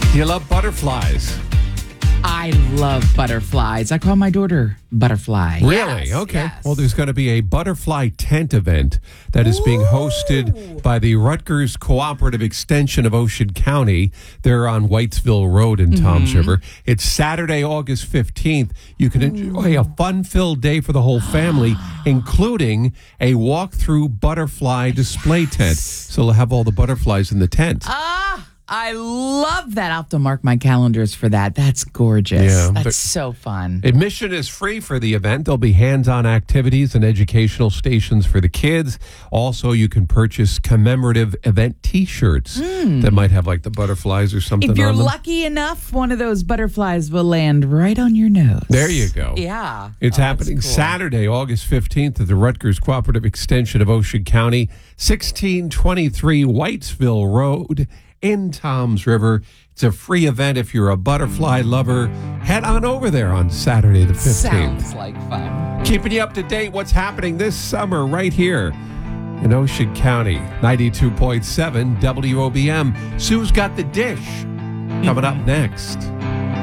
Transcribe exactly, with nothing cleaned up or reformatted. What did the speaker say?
Do you love butterflies? I love butterflies. I call my daughter Butterfly. Really? Yes, Okay. yes. Well, there's going to be a butterfly tent event that is being hosted by the Rutgers Cooperative Extension of Ocean County. They're on Whitesville Road in Toms Mm-hmm. River. It's Saturday, August fifteenth. You can enjoy a fun-filled day for the whole family, including a walk-through butterfly display tent. So they'll have all the butterflies in the tent. Ah, I love that. I'll have to mark my calendars for that. That's gorgeous. Yeah, That's but- so fun. Admission is free for the event. There'll be hands-on activities and educational stations for the kids. Also, you can purchase commemorative event T-shirts that might have like the butterflies or something If you're on them. lucky enough, one of those butterflies will land right on your nose. There you go. Yeah. It's Oh, happening that's cool. Saturday, August fifteenth at the Rutgers Cooperative Extension of Ocean County, sixteen twenty-three Whitesville Road in Toms River. It's a free event if you're a butterfly lover. Head on over there on Saturday the fifteenth. Sounds like fun. Keeping you up to date what's happening this summer right here in Ocean County. ninety-two point seven W O B M. Sue's got the dish coming up next.